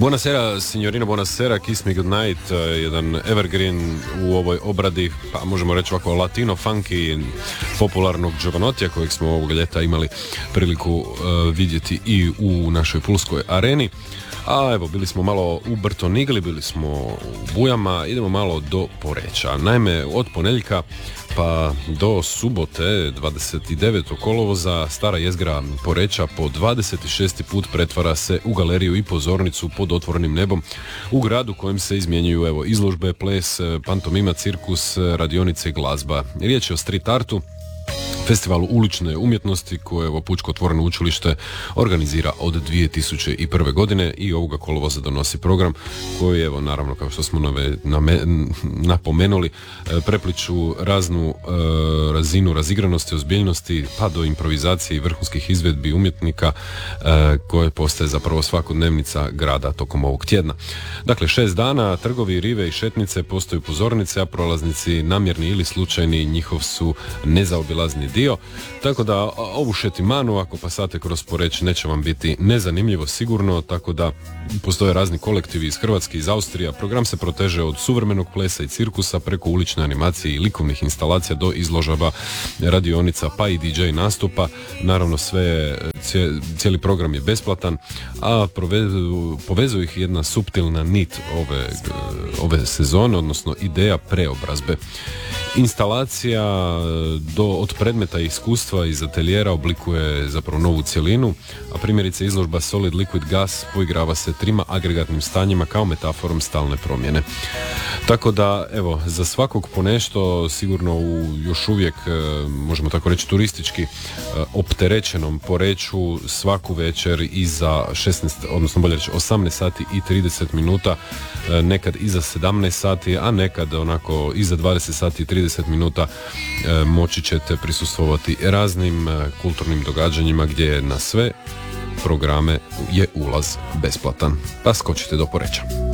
Buonasera, signorino, buonasera, Kiss Me Goodnight, jedan evergreen u ovoj obradi, pa možemo reći ovako latino funky popularnog Giovanotija kojeg smo ovog ljeta imali priliku vidjeti i u našoj Pulskoj areni. A evo, bili smo malo u Brtonigli, bili smo u Bujama, idemo malo do Poreča. Naime, od ponedjeljka pa do subote 29. kolovoza stara jezgra Poreča po 26. put pretvara se u galeriju i pozornicu pod otvorenim nebom u gradu kojem se izmjenjuju evo izložbe, ples, pantomima, cirkus, radionice i glazba. Riječ je o street artu, festivalu ulične umjetnosti koje evo Pučko otvoreno učilište organizira od 2001. godine i ovoga kolovoza donosi program koji evo naravno kao što smo napomenuli prepliču raznu razinu razigranosti, ozbiljnosti pa do improvizacije i vrhunskih izvedbi umjetnika koje postaje zapravo svakodnevnica grada tokom ovog tjedna. Dakle, 6 dana, trgovi, rive i šetnice postaju pozornice, a prolaznici namjerni ili slučajni njihov su nezaobilazni dio, tako da ovu šetimanu ako pasate kroz Poreč neće vam biti nezanimljivo sigurno, tako da postoje razni kolektivi iz Hrvatske, iz Austrije. Program se proteže od suvremenog plesa i cirkusa preko ulične animacije i likovnih instalacija do izložaba, radionica pa i DJ nastupa. Naravno cijeli program je besplatan, a povezuje ih jedna suptilna nit ove sezone, odnosno ideja preobrazbe. Instalacija od predmeta i iskustva iz ateljera oblikuje zapravo novu cjelinu, a primjerice izložba Solid Liquid Gas poigrava se trima agregatnim stanjima kao metaforom stalne promjene. Tako da, evo, za svakog ponešto sigurno u još uvijek, možemo tako reći, turistički opterećenom Poreču svaku večer iza 16, odnosno bolje reći 18 sati i 30 minuta, nekad iza 17 sati, a nekad onako iza 20 sati i 30 minuta moći ćete prisustvovati raznim kulturnim događanjima gdje na sve programe je ulaz besplatan. Pa skočite do Poreča.